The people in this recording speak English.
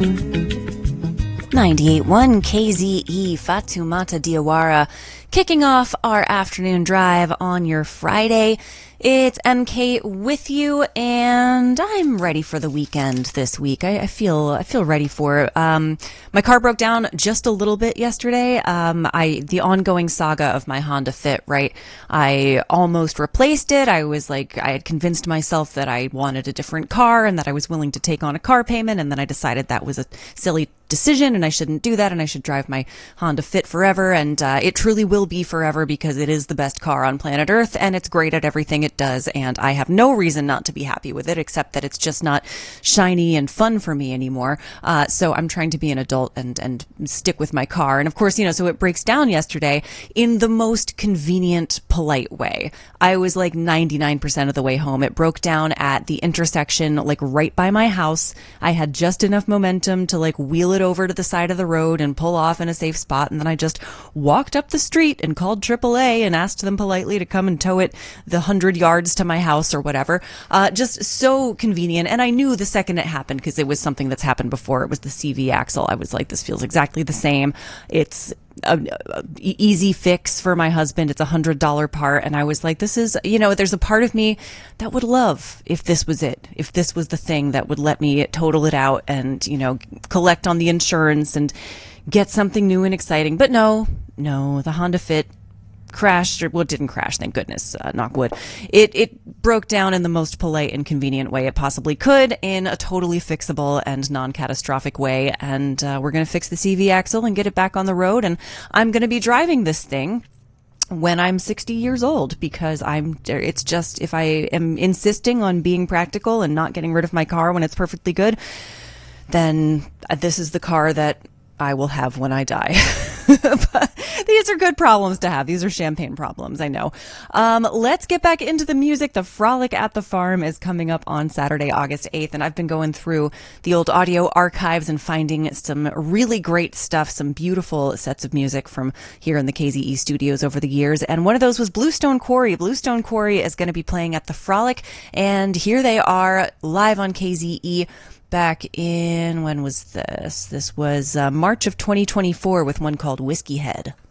98.1 KZE Fatoumata Diawara, kicking off our afternoon drive on your Friday. It's MK with you, and I'm ready for the weekend this week. I feel ready for it. My car broke down just a little bit yesterday. The ongoing saga of my Honda Fit, right? I almost replaced it. I had convinced myself that I wanted a different car and that I was willing to take on a car payment, and then I decided that was a silly decision and I shouldn't do that and I should drive my Honda Fit forever, and it truly will be forever because it is the best car on planet Earth and it's great at everything it does, and I have no reason not to be happy with it except that it's just not shiny and fun for me anymore. So I'm trying to be an adult and stick with my car. And of course, so it breaks down yesterday in the most convenient, polite way. I was like 99% of the way home. It broke down at the intersection, like right by my house. I had just enough momentum to like wheel it over to the side of the road and pull off in a safe spot, and then I just walked up the street and called AAA and asked them politely to come and tow it the 100 yards to my house or whatever. Just so convenient. And I knew the second it happened, because it was something that's happened before. It was the CV axle. I was like, this feels exactly the same. It's an easy fix for my husband. It's $100 part. And I was like, this is, there's a part of me that would love if this was it, if this was the thing that would let me total it out and, collect on the insurance and get something new and exciting. But no, the Honda Fit crashed, it didn't crash, thank goodness, knock wood. It broke down in the most polite and convenient way it possibly could, in a totally fixable and non-catastrophic way, and we're going to fix the CV axle and get it back on the road, and I'm going to be driving this thing when I'm 60 years old, because it's just, if I am insisting on being practical and not getting rid of my car when it's perfectly good, then this is the car that I will have when I die. But these are good problems to have. These are champagne problems, I know. Let's get back into the music. The Frolic at the Farm is coming up on Saturday, August 8th, and I've been going through the old audio archives and finding some really great stuff, some beautiful sets of music from here in the KZE studios over the years, and one of those was Bluestone Quarry. Bluestone Quarry is going to be playing at the Frolic, and here they are live on KZE. Back in, when was this? This was March of 2024 with one called Whiskey Head.